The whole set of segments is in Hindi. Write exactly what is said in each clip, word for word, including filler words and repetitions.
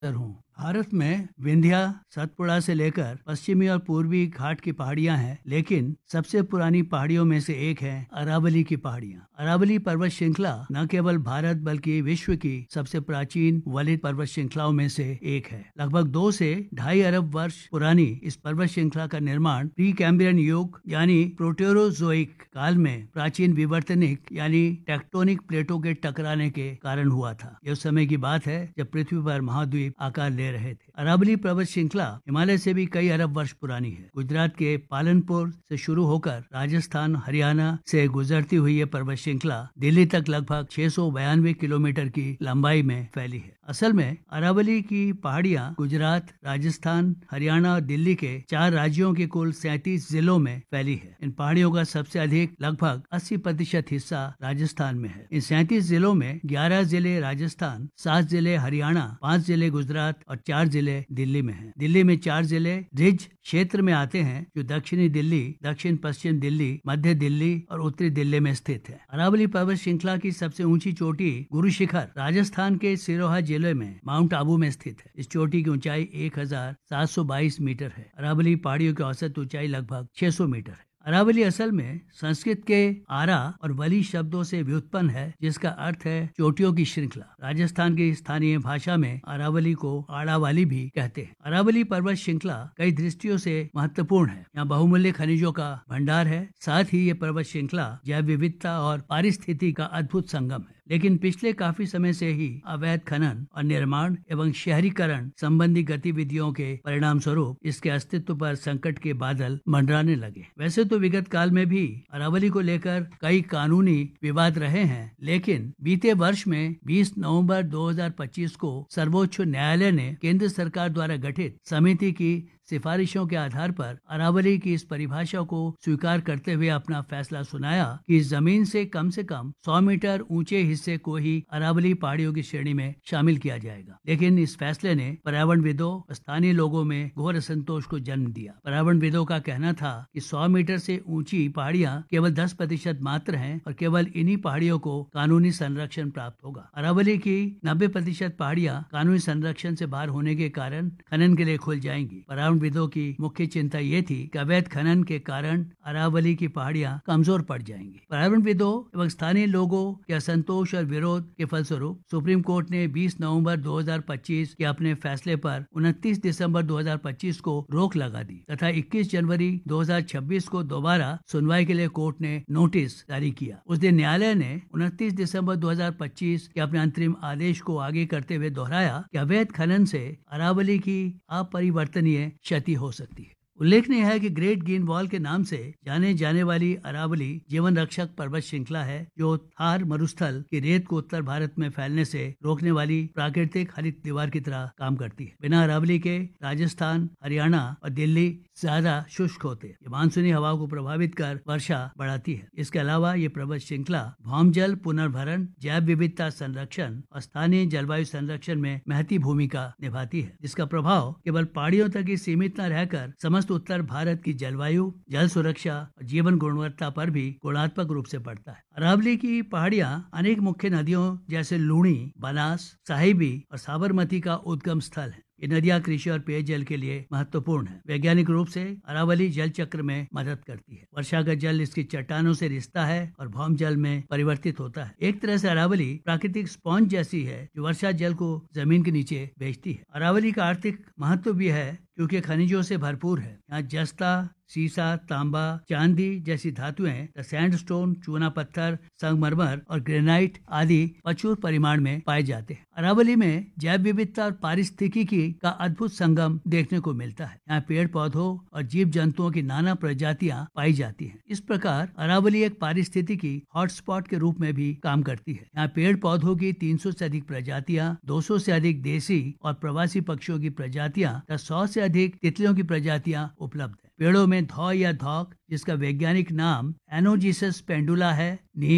हूँ। भारत में विंध्या सतपुड़ा से लेकर पश्चिमी और पूर्वी घाट की पहाड़ियां हैं, लेकिन सबसे पुरानी पहाड़ियों में से एक है अरावली की पहाड़ियां। अरावली पर्वत श्रृंखला न केवल भारत बल्कि विश्व की सबसे प्राचीन वलित पर्वत श्रृंखलाओं में से एक है। लगभग दो से ढाई अरब वर्ष पुरानी इस पर्वत श्रृंखला का निर्माण प्री कैम्ब्रियन युग यानी प्रोटेरोजोइक काल में प्राचीन विवर्तनिक यानी टेक्टोनिक प्लेटों के टकराने के कारण हुआ था। यह उस समय की बात है जब पृथ्वी पर महाद्वीप आकार ले रहे थे। अरावली पर्वत श्रृंखला हिमालय से भी कई अरब वर्ष पुरानी है। गुजरात के पालनपुर से शुरू होकर राजस्थान हरियाणा से गुजरती हुई ये पर्वत श्रृंखला दिल्ली तक लगभग छह सौ बयानवे किलोमीटर की लंबाई में फैली है। असल में अरावली की पहाड़ियां गुजरात, राजस्थान, हरियाणा और दिल्ली के चार राज्यों के कुल सैंतीस जिलों में फैली है। इन पहाड़ियों का सबसे अधिक लगभग अस्सी प्रतिशत हिस्सा राजस्थान में है। इन सैंतीस जिलों में ग्यारह जिले राजस्थान, सात जिले हरियाणा, पाँच जिले गुजरात और चार जिले दिल्ली में हैं। दिल्ली में चार जिले रिज क्षेत्र में आते हैं जो दक्षिणी दिल्ली, दक्षिण पश्चिम दिल्ली, मध्य दिल्ली और उत्तरी दिल्ली में स्थित है। अरावली पर्वत श्रृंखला की सबसे ऊंची चोटी गुरु शिखर राजस्थान के सिरोहा जिले में माउंट आबू में स्थित है। इस चोटी की ऊंचाई एक हजार सात सौ बाईस मीटर है। अरावली पहाड़ियों की औसत ऊंचाई लगभग छह सौ मीटर है। अरावली असल में संस्कृत के आरा और वली शब्दों से व्युत्पन्न है, जिसका अर्थ है चोटियों की श्रृंखला। राजस्थान की स्थानीय भाषा में अरावली को आड़ावाली भी कहते हैं। अरावली पर्वत श्रृंखला कई दृष्टियों से महत्वपूर्ण है। यहाँ बहुमूल्य खनिजों का भंडार है। साथ ही ये पर्वत श्रृंखला जैव विविधता और पारिस्थितिकी का अद्भुत संगम है। लेकिन पिछले काफी समय से ही अवैध खनन और निर्माण एवं शहरीकरण संबंधी गतिविधियों के परिणाम स्वरूप इसके अस्तित्व पर संकट के बादल मंडराने लगे। वैसे तो विगत काल में भी अरावली को लेकर कई कानूनी विवाद रहे हैं, लेकिन बीते वर्ष में बीस नवंबर दो हज़ार पच्चीस को सर्वोच्च न्यायालय ने केंद्र सरकार द्वारा गठित समिति की सिफारिशों के आधार पर अरावली की इस परिभाषा को स्वीकार करते हुए अपना फैसला सुनाया कि जमीन से कम से कम सौ मीटर ऊंचे हिस्से को ही अरावली पहाड़ियों की श्रेणी में शामिल किया जाएगा। लेकिन इस फैसले ने पर्यावरणविदों और स्थानीय लोगों में घोर असंतोष को जन्म दिया। पर्यावरणविदों का कहना था कि सौ मीटर से ऊंची पहाड़ियां केवल दस प्रतिशत मात्र हैं और केवल इन्हीं पहाड़ियों को कानूनी संरक्षण प्राप्त होगा। अरावली की नब्बे प्रतिशत पहाड़ियां कानूनी संरक्षण से बाहर होने के कारण खनन के लिए खुल जाएंगी। विदों की मुख्य चिंता ये थी कि अवैध खनन के कारण अरावली की पहाड़ियां कमजोर पड़ जाएंगी। पर्यावरणविदों एवं स्थानीय लोगों के असंतोष और विरोध के फलस्वरूप सुप्रीम कोर्ट ने बीस नवंबर दो हज़ार पच्चीस के अपने फैसले पर उनतीस दिसंबर दो हज़ार पच्चीस को रोक लगा दी तथा इक्कीस जनवरी दो हज़ार छब्बीस को दोबारा सुनवाई के लिए कोर्ट ने नोटिस जारी किया। उस दिन न्यायालय ने उनतीस दिसंबर दो हज़ार पच्चीस के अपने अंतरिम आदेश को आगे करते हुए दोहराया कि अवैध खनन से अरावली की अपरिवर्तनीय क्षति हो सकती है। उल्लेखनीय है कि ग्रेट ग्रीन वॉल के नाम से जाने जाने वाली अरावली जीवन रक्षक पर्वत श्रृंखला है, जो थार मरुस्थल की रेत को उत्तर भारत में फैलने से रोकने वाली प्राकृतिक हरित दीवार की तरह काम करती है। बिना अरावली के राजस्थान, हरियाणा और दिल्ली ज्यादा शुष्क होते। ये मानसूनी हवाओं को प्रभावित कर वर्षा बढ़ाती है। इसके अलावा ये पर्वत श्रृंखला भौमजल पुनर्भरण, जैव विविधता संरक्षण और स्थानीय जलवायु संरक्षण में महती भूमिका निभाती है, जिसका प्रभाव केवल पहाड़ियों तक ही सीमित न रहकर समस्त उत्तर भारत की जलवायु, जल सुरक्षा और जीवन गुणवत्ता पर भी गुणात्मक रूप से पड़ता है। अरावली की पहाड़ियां अनेक मुख्य नदियों जैसे लूणी, बनास, साहिबी और साबरमती का उद्गम स्थल है। ये नदियां कृषि और पेयजल के लिए महत्वपूर्ण है। वैज्ञानिक रूप से अरावली जल चक्र में मदद करती है। वर्षा का जल इसकी चट्टानों से रिसता है और भौम जल में परिवर्तित होता है। एक तरह से अरावली प्राकृतिक स्पॉन्ज जैसी है जो वर्षा जल को जमीन के नीचे भेजती है। अरावली का आर्थिक महत्व भी है क्योंकि खनिजों से भरपूर है। यहाँ जस्ता, सीसा, तांबा, चांदी जैसी धातुएं, सैंडस्टोन, चूना पत्थर, संगमरमर और ग्रेनाइट आदि प्रचुर परिमाण में पाए जाते हैं। अरावली में जैव विविधता और पारिस्थितिकी का अद्भुत संगम देखने को मिलता है। यहाँ पेड़ पौधों और जीव जंतुओं की नाना प्रजातियां पाई जाती हैं। इस प्रकार अरावली एक पारिस्थितिकी हॉटस्पॉट के रूप में भी काम करती है। यहाँ पेड़ पौधों की तीन सौ से अधिक प्रजातियां, दो सौ से अधिक देसी और प्रवासी पक्षियों की प्रजातियां तथा सौ से अधिक तितलियों की प्रजातियां उपलब्ध है। पेड़ों में धौ या धौक, जिसका वैज्ञानिक नाम एनोजिसस पेंडुला है, नीम,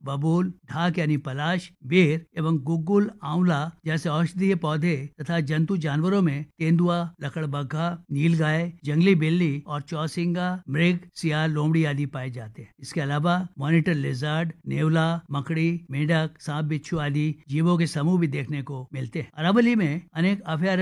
बबूल, ढाक यानी पलाश, बेर एवं गुग्गुल, आंवला जैसे औषधीय पौधे तथा जंतु जानवरों में तेंदुआ, लकड़बग्घा, नीलगाय, जंगली बिल्ली और चौसिंगा, मृग, सियार, लोमड़ी आदि पाए जाते हैं। इसके अलावा मॉनिटर लिजर्ड, नेवला, मकड़ी, मेंढक, सांप, बिच्छू आदि जीवों के समूह भी देखने को मिलते हैं। अरावली में अनेक अभयारण्य